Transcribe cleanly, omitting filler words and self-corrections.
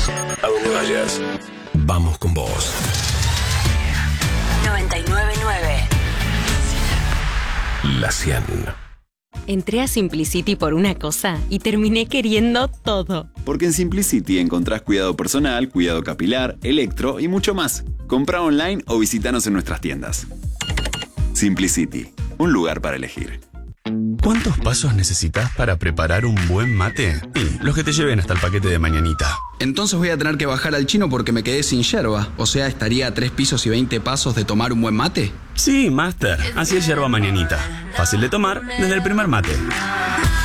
A donde vayas, vamos con vos. 999 La 100. Entré a Simplicity por una cosa y terminé queriendo todo. Porque en Simplicity encontrás cuidado personal, cuidado capilar, electro y mucho más. Compra online o visítanos en nuestras tiendas. Simplicity, un lugar para elegir. ¿Cuántos pasos necesitas para preparar un buen mate? Sí, los que te lleven hasta el paquete de mañanita. Entonces voy a tener que bajar al chino porque me quedé sin yerba. O sea, estaría a 3 pisos y 20 pasos de tomar un buen mate. Sí, Master. Así es yerba mañanita. Fácil de tomar desde el primer mate.